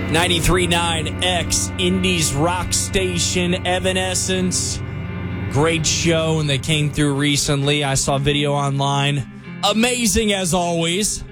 93.9 X, Indies rock station, Evanescence. Great show, and they came through recently. I saw a video online. Amazing as always.